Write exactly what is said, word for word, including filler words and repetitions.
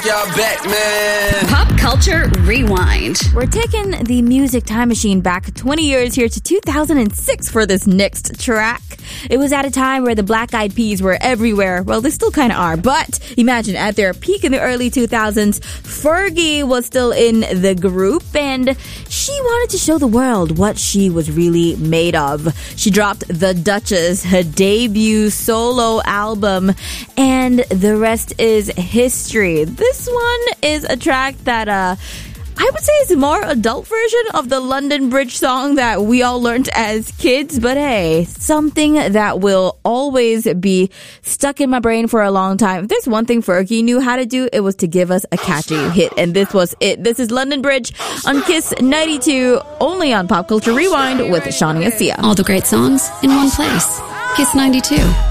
Y'all back, man. Pop Culture Rewind. We're taking the music time machine back twenty years here to two thousand six for this next track. It was at a time where the Black Eyed Peas were everywhere. Well, they still kind of are, but imagine at their peak in the early two thousands, Fergie was still in the group and she wanted to show the world what she was really made of. She dropped The Duchess, her debut solo album, and the rest is history. This one is a track that uh I would say it's a more adult version of the London Bridge song that we all learned as kids. But hey, something that will always be stuck in my brain for a long time. If there's one thing Fergie knew how to do, it was to give us a catchy hit. And this was it. This is London Bridge on Kiss ninety-two, only on Pop Culture Rewind with Shania Sia. All the great songs in one place. Kiss ninety-two.